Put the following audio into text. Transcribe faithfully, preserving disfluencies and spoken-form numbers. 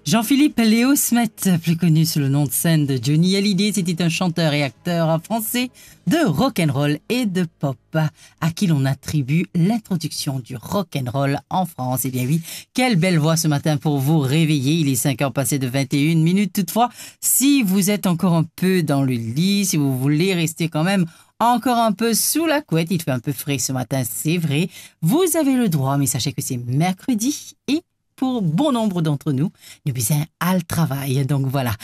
Jean-Philippe Léo Smet, plus connu sous le nom de scène de Johnny Hallyday, c'était un chanteur et acteur français de rock'n'roll et de pop, à qui l'on attribue l'introduction du rock'n'roll en France. Eh bien oui, quelle belle voix ce matin pour vous réveiller. Il est cinq heures passées de vingt et une minutes. Toutefois, si vous êtes encore un peu dans le lit, si vous voulez rester quand même encore un peu sous la couette, il fait un peu frais ce matin, c'est vrai, vous avez le droit, mais sachez que c'est mercredi et pour bon nombre d'entre nous, nous sommes à le travail. Donc voilà,